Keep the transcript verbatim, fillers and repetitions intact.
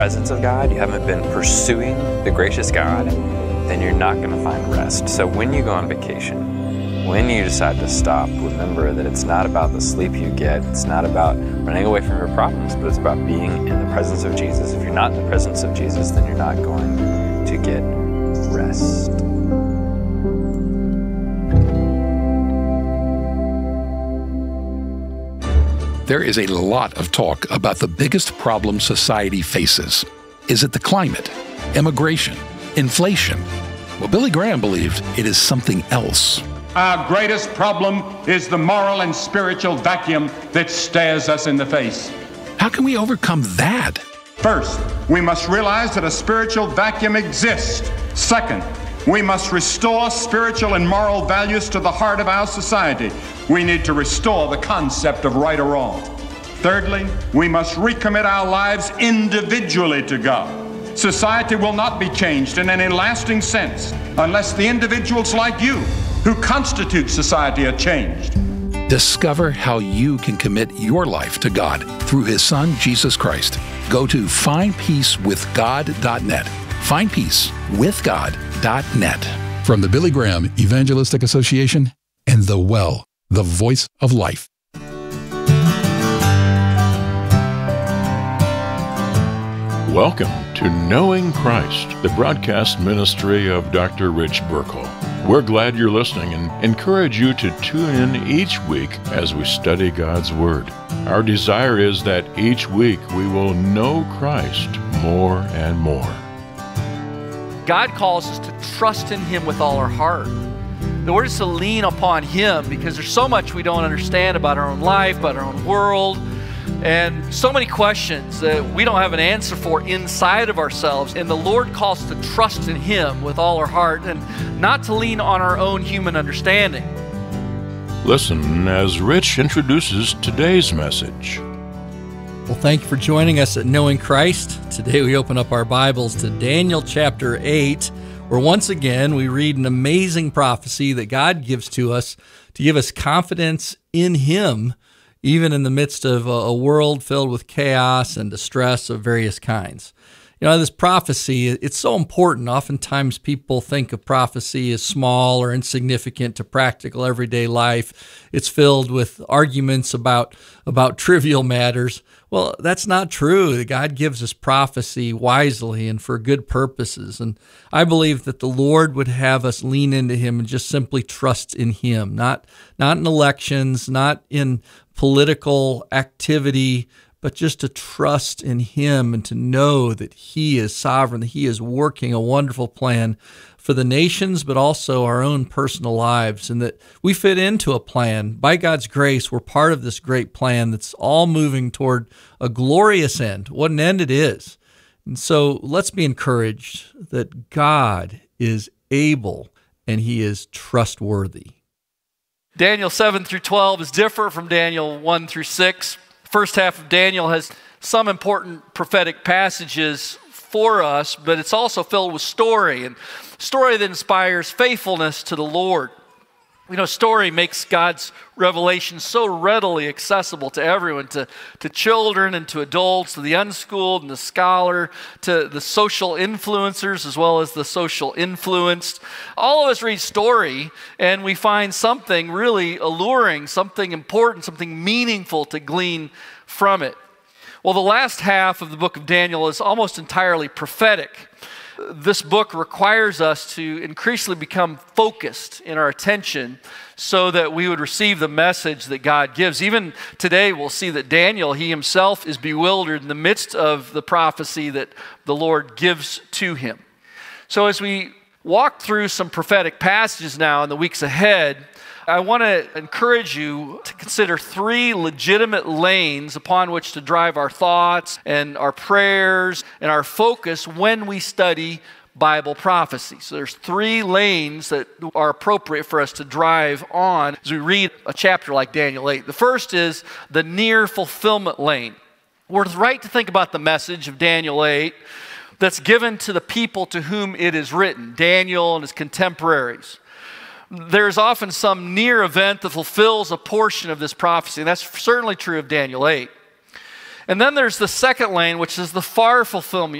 presence of God, you haven't been pursuing the gracious God, then you're not going to find rest. So when you go on vacation, when you decide to stop, remember that it's not about the sleep you get, it's not about running away from your problems, but it's about being in the presence of Jesus. If you're not in the presence of Jesus, then you're not going to get rest. There is a lot of talk about the biggest problem society faces. Is it the climate, immigration, inflation? Well, Billy Graham believed it is something else. Our greatest problem is the moral and spiritual vacuum that stares us in the face. How can we overcome that? First, we must realize that a spiritual vacuum exists. Second, we must restore spiritual and moral values to the heart of our society. We need to restore the concept of right or wrong. Thirdly, we must recommit our lives individually to God. Society will not be changed in any lasting sense unless the individuals like you who constitute society are changed. Discover how you can commit your life to God through His Son, Jesus Christ. Go to find peace with god dot net. find peace with god dot net. From the Billy Graham Evangelistic Association and The Well, the voice of life. Welcome to Knowing Christ, the broadcast ministry of Doctor Rich Burkle. We're glad you're listening and encourage you to tune in each week as we study God's Word. Our desire is that each week we will know Christ more and more. God calls us to trust in Him with all our heart. The word is to lean upon Him because there's so much we don't understand about our own life, about our own world, and so many questions that we don't have an answer for inside of ourselves. And the Lord calls us to trust in Him with all our heart and not to lean on our own human understanding. Listen as Rich introduces today's message. Well, thank you for joining us at Knowing Christ. Today we open up our Bibles to Daniel chapter eight, where once again we read an amazing prophecy that God gives to us to give us confidence in Him, even in the midst of a, a world filled with chaos and distress of various kinds. You know, this prophecy, it's so important. Oftentimes people think of prophecy as small or insignificant to practical everyday life. It's filled with arguments about, about trivial matters. Well, that's not true. God gives us prophecy wisely and for good purposes. And I believe that the Lord would have us lean into Him and just simply trust in Him, not, not in elections, not in political activity, but just to trust in Him and to know that He is sovereign, that He is working a wonderful plan for the nations, but also our own personal lives, and that we fit into a plan. By God's grace, we're part of this great plan that's all moving toward a glorious end. What an end it is. And so let's be encouraged that God is able and He is trustworthy. Daniel seven through twelve is different from Daniel one through six. First half of Daniel has some important prophetic passages for us, but it's also filled with story, and story that inspires faithfulness to the Lord. You know, story makes God's revelation so readily accessible to everyone, to, to children and to adults, to the unschooled and the scholar, to the social influencers as well as the social influenced. All of us read story and we find something really alluring, something important, something meaningful to glean from it. Well, the last half of the book of Daniel is almost entirely prophetic. This book requires us to increasingly become focused in our attention so that we would receive the message that God gives. Even today, we'll see that Daniel, he himself is bewildered in the midst of the prophecy that the Lord gives to him. So as we walk through some prophetic passages now in the weeks ahead, I want to encourage you to consider three legitimate lanes upon which to drive our thoughts and our prayers and our focus when we study Bible prophecy. So there's three lanes that are appropriate for us to drive on as we read a chapter like Daniel eight. The first is the near fulfillment lane. We're right to think about the message of Daniel eight that's given to the people to whom it is written, Daniel and his contemporaries. There's often some near event that fulfills a portion of this prophecy, and that's certainly true of Daniel eight. And then there's the second lane, which is the far fulfillment.